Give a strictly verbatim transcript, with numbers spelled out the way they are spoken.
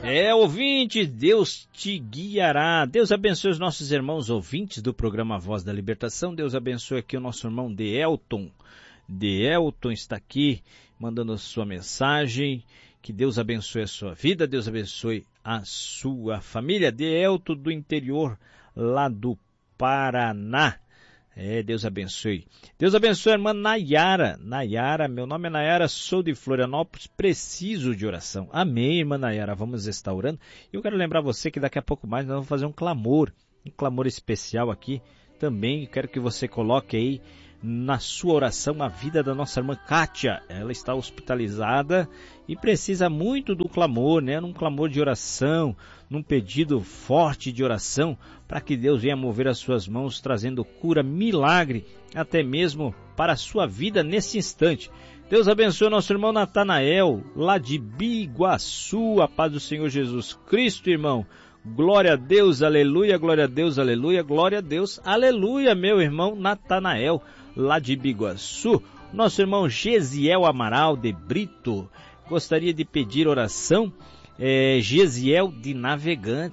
É, ouvinte, Deus te guiará. Deus abençoe os nossos irmãos ouvintes do programa Voz da Libertação. Deus abençoe aqui o nosso irmão Deelton. Deelton está aqui mandando a sua mensagem. Que Deus abençoe a sua vida, Deus abençoe a sua família. Deelton do interior lá do Paraná. É, Deus abençoe. Deus abençoe a irmã Nayara. Nayara, meu nome é Nayara, sou de Florianópolis, preciso de oração. Amém, irmã Nayara, vamos estar orando. E eu quero lembrar você que daqui a pouco mais nós vamos fazer um clamor, um clamor especial aqui. Também quero que você coloque aí na sua oração a vida da nossa irmã Kátia. Ela está hospitalizada e precisa muito do clamor, né? Num clamor de oração, num pedido forte de oração, para que Deus venha mover as suas mãos, trazendo cura, milagre, até mesmo para a sua vida nesse instante. Deus abençoe o nosso irmão Natanael, lá de Biguaçu. A paz do Senhor Jesus Cristo, irmão. Glória a Deus, aleluia, glória a Deus, aleluia, glória a Deus, aleluia, meu irmão Natanael, lá de Biguaçu. Nosso irmão Gesiel Amaral de Brito gostaria de pedir oração. É, Gesiel de Navegantes.